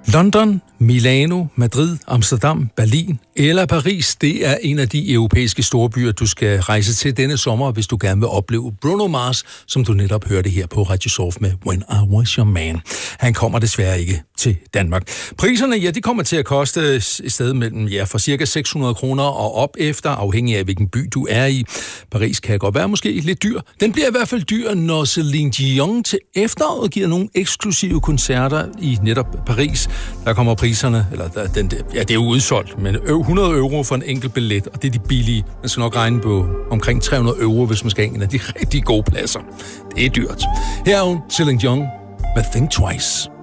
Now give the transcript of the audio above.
London, Milano, Madrid, Amsterdam, Berlin eller Paris, det er en af de europæiske storbyer, du skal rejse til denne sommer, hvis du gerne vil opleve Bruno Mars, som du netop hørte her på Radio Soft med When I Was Your Man. Han kommer desværre ikke til Danmark. Priserne, ja, de kommer til at koste et sted mellem, fra cirka 600 kroner og op efter, afhængig af hvilken by du er i. Paris kan godt være måske lidt dyr. Den bliver i hvert fald dyr, når Celine Dion til efteråret giver nogle eksklusive koncerter i netop Paris. Der kommer priserne, det er jo udsolgt, men 100 euro for en enkelt billet, og det er de billige. Man skal nok regne på omkring 300 euro, hvis man skal have en af de rigtig gode pladser. Det er dyrt. Her er jo Celine Dion med Think Twice.